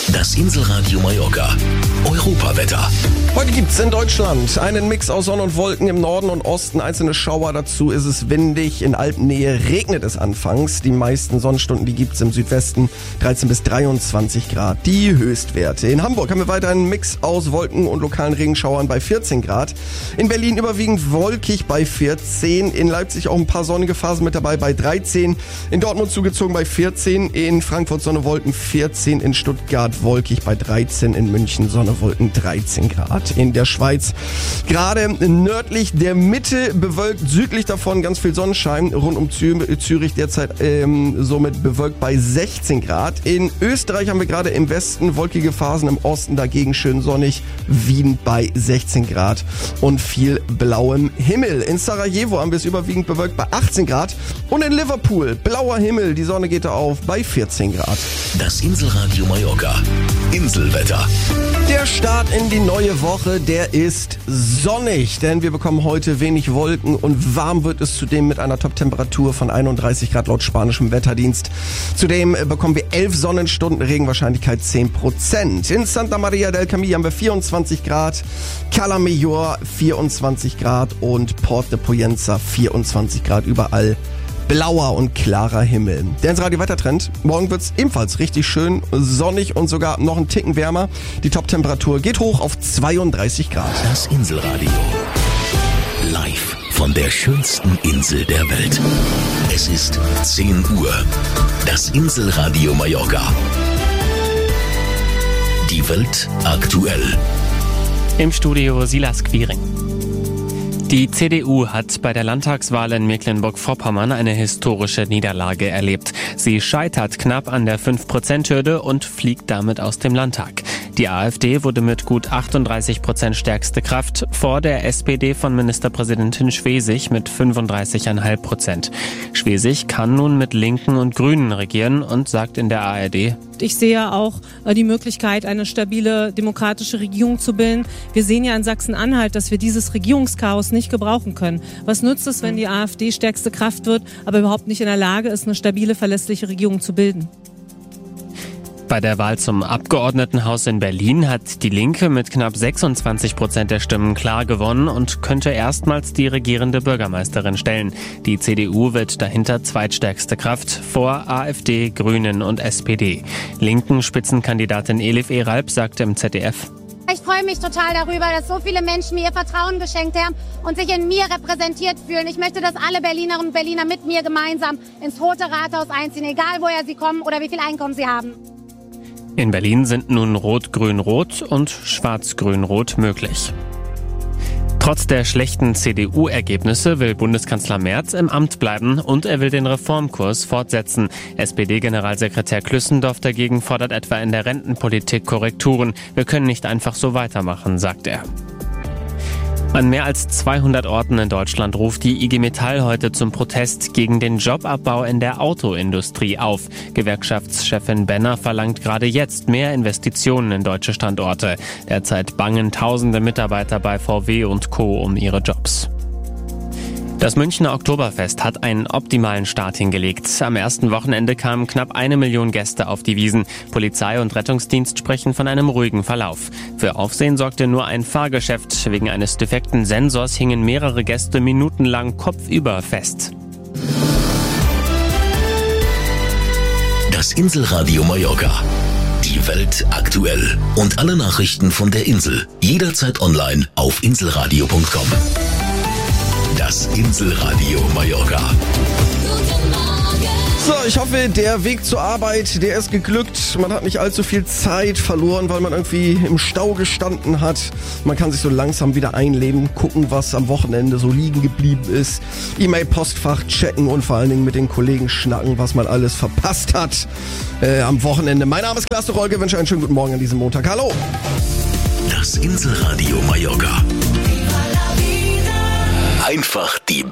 Das Inselradio Mallorca. Europawetter. Heute gibt's in Deutschland einen Mix aus Sonne und Wolken, im Norden und Osten einzelne Schauer. Dazu ist es windig. In Alpennähe regnet es anfangs. Die meisten Sonnenstunden, die gibt's im Südwesten. 13 bis 23 Grad, die Höchstwerte. In Hamburg haben wir weiter einen Mix aus Wolken und lokalen Regenschauern bei 14 Grad. In Berlin überwiegend wolkig bei 14. In Leipzig auch ein paar sonnige Phasen mit dabei bei 13. In Dortmund zugezogen bei 14. In Frankfurt Sonne, Wolken 14. In Stuttgart wolkig bei 13. In München Sonne, Wolken 13 Grad. In der Schweiz gerade nördlich der Mitte bewölkt, südlich davon ganz viel Sonnenschein. Rund um Zürich derzeit somit bewölkt bei 16 Grad. In Österreich haben wir gerade im Westen wolkige Phasen, im Osten dagegen schön sonnig. Wien bei 16 Grad und viel blauem Himmel. In Sarajevo haben wir es überwiegend bewölkt bei 18 Grad. Und in Liverpool blauer Himmel, die Sonne geht auf bei 14 Grad. Das Inselradio Mallorca. Inselwetter. Der Start in die neue Woche, der ist sonnig, denn wir bekommen heute wenig Wolken und warm wird es zudem mit einer Top-Temperatur von 31 Grad laut spanischem Wetterdienst. Zudem bekommen wir 11 Sonnenstunden, Regenwahrscheinlichkeit 10%. In Santa Maria del Camí haben wir 24 Grad, Cala Major 24 Grad und Port de Poyenza 24 Grad, überall blauer und klarer Himmel. Der Inselradio-Wettertrend. Morgen wird's ebenfalls richtig schön sonnig und sogar noch einen Ticken wärmer. Die Top-Temperatur geht hoch auf 32 Grad. Das Inselradio. Live von der schönsten Insel der Welt. Es ist 10 Uhr. Das Inselradio Mallorca. Die Welt aktuell. Im Studio Silas Quiring. Die CDU hat bei der Landtagswahl in Mecklenburg-Vorpommern eine historische Niederlage erlebt. Sie scheitert knapp an der 5%-Hürde und fliegt damit aus dem Landtag. Die AfD wurde mit gut 38% stärkste Kraft vor der SPD von Ministerpräsidentin Schwesig mit 35,5%. Schwesig kann nun mit Linken und Grünen regieren und sagt in der ARD: Ich sehe auch die Möglichkeit, eine stabile demokratische Regierung zu bilden. Wir sehen ja in Sachsen-Anhalt, dass wir dieses Regierungschaos nicht gebrauchen können. Was nützt es, wenn die AfD stärkste Kraft wird, aber überhaupt nicht in der Lage ist, eine stabile, verlässliche Regierung zu bilden? Bei der Wahl zum Abgeordnetenhaus in Berlin hat die Linke mit knapp 26% der Stimmen klar gewonnen und könnte erstmals die regierende Bürgermeisterin stellen. Die CDU wird dahinter zweitstärkste Kraft vor AfD, Grünen und SPD. Linken Spitzenkandidatin Elif Eralp sagte im ZDF: Ich freue mich total darüber, dass so viele Menschen mir ihr Vertrauen geschenkt haben und sich in mir repräsentiert fühlen. Ich möchte, dass alle Berlinerinnen und Berliner mit mir gemeinsam ins Rote Rathaus einziehen, egal woher sie kommen oder wie viel Einkommen sie haben. In Berlin sind nun Rot-Grün-Rot und Schwarz-Grün-Rot möglich. Trotz der schlechten CDU-Ergebnisse will Bundeskanzler Merz im Amt bleiben und er will den Reformkurs fortsetzen. SPD-Generalsekretär Klüssendorf dagegen fordert etwa in der Rentenpolitik Korrekturen. Wir können nicht einfach so weitermachen, sagt er. An mehr als 200 Orten in Deutschland ruft die IG Metall heute zum Protest gegen den Jobabbau in der Autoindustrie auf. Gewerkschaftschefin Benner verlangt gerade jetzt mehr Investitionen in deutsche Standorte. Derzeit bangen tausende Mitarbeiter bei VW und Co. um ihre Jobs. Das Münchner Oktoberfest hat einen optimalen Start hingelegt. Am ersten Wochenende kamen knapp 1 Million Gäste auf die Wiesn. Polizei und Rettungsdienst sprechen von einem ruhigen Verlauf. Für Aufsehen sorgte nur ein Fahrgeschäft. Wegen eines defekten Sensors hingen mehrere Gäste minutenlang kopfüber fest. Das Inselradio Mallorca. Die Welt aktuell. Und alle Nachrichten von der Insel. Jederzeit online auf inselradio.com. Das Inselradio Mallorca. So, ich hoffe, der Weg zur Arbeit, der ist geglückt. Man hat nicht allzu viel Zeit verloren, weil man irgendwie im Stau gestanden hat. Man kann sich so langsam wieder einleben, gucken, was am Wochenende so liegen geblieben ist. E-Mail-Postfach checken und vor allen Dingen mit den Kollegen schnacken, was man alles verpasst hat am Wochenende. Mein Name ist Klaas Rolke, wünsche einen schönen guten Morgen an diesem Montag. Hallo! Das Inselradio Mallorca. Einfach die